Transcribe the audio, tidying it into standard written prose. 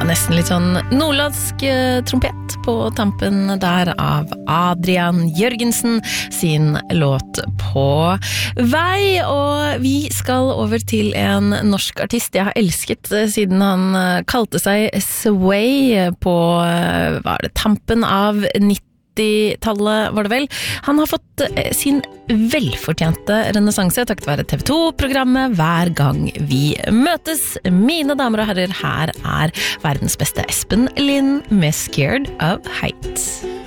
nesten litt sånn nordlandsk trompet på tampen der av Adrian Jørgensen sin låt På vei, og vi skal over til en norsk artist jeg har elsket siden han kalte seg Sway på tampen av 90-tallet var det vel. Han har fått sin velfortjente renessanse takket være TV2-programmet Hver gang vi møtes. Mine damer og herrer, her verdens beste Espen Lind med Scared of Heights.